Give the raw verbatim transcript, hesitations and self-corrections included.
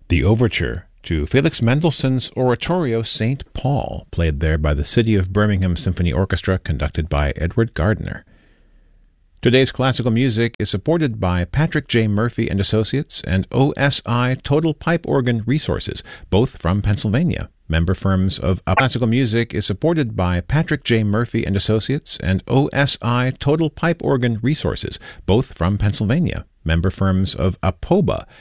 The overture to Felix Mendelssohn's Oratorio Saint Paul, played there by the City of Birmingham Symphony Orchestra, conducted by Edward Gardner. Today's classical music is supported by Patrick J. Murphy and Associates and O S I Total Pipe Organ Resources, both from Pennsylvania. Member firms of Classical Music is supported by Patrick J. Murphy and Associates and O S I Total Pipe Organ Resources, both from Pennsylvania. Member firms of APOBA